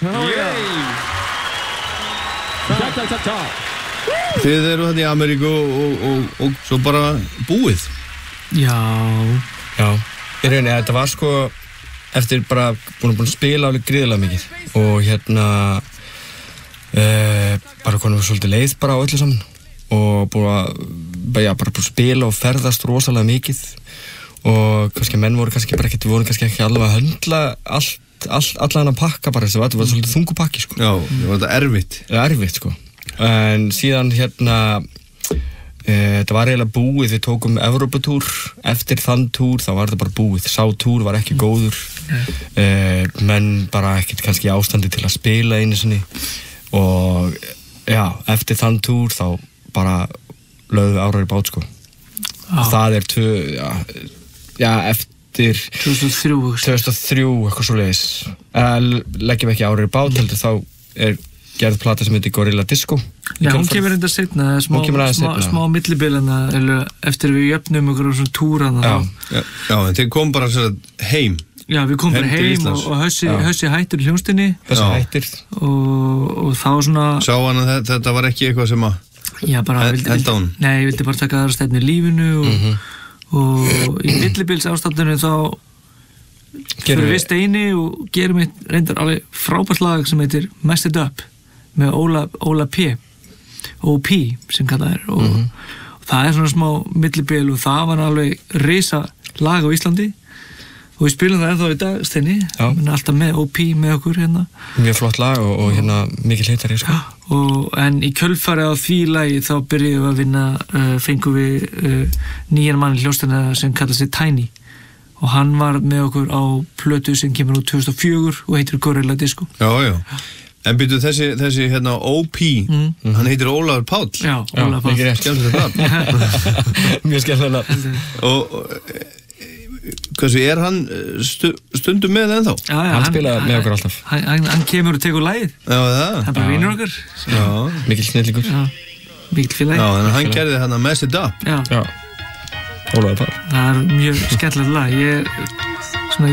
Takk. Þið eru þetta í Ameríku og svo bara búið. Já. Í rauninni, þetta var sko eftir bara búin að spila alveg gríðarlega mikið og bara konum við svolítið leið bara á öllu saman og bara búin að spila og ferðast rosalega mikið og kannski menn voru kannski ekki alveg að höndla allan að pakka bara þessi þetta var svolítið þungu pakki sko. Já, það var þetta erfitt. Erfitt sko. En síðan þetta var eiginlega búið, við tókum Evróputúr, eftir þann túr þá var þetta bara búið, sá túr var ekki góður, menn bara ekkert kannski ástandi til að spila einu sinni og já, eftir þann túr þá bara lögðum við árar í bát sko. Það eftir 2003 eitthvað svoleiðis, leggjum ekki árar í bát heldur þá gerð plata sem heitir Gorilla Disco. Já, hún kemur enda seinna, smá millibilana eftir við jöfnum okkur á svona túrana. Já, en þeir kom bara heim. Já, við komum bara heim og Hössi hættur í hljómsdynni. Hössi hættir. Og þá svona... Sá hann að þetta var ekki eitthvað sem að henda hún? Nei, ég vildi bara taka aðra stefni í lífinu og í millibils ástandinu þá fyrir við Steini og gerum eitt reyndar alveg frábært lag sem heitir Messed It Up með Óla P. OP sem kallað er og það er svona smá millibil og það var alveg risa lag á Íslandi og við spilum það ennþá í dag, Steini, alltaf með OP með okkur hérna. Mjög flott lag og mikil hitari sko. En í kjölfarið á því lagi þá byrjuðum við að vinna, fengum við nýjan mann í hljómsveitina sem kallast Tiny og hann var með okkur á plötu sem kemur úr 2004 og heitir Gorilla Disco. Já. En byrju þessi OP, hann heitir Ólafur Páll. Já, Ólafur Páll. Skemmtilegt nafn. Mjög skemmtilegt nafn. Og hversu, hann stundum með ennþá? Já, hann spilaði með okkur alltaf. Hann kemur og tekur lagið. Já, það. Hann bara vinur okkur. Já. Mikil snillingur. Já, mikil félagi. Já, en hann gerði Messed Up. Já. Ólafur Páll. Það er mjög skemmtilegt lag. Ég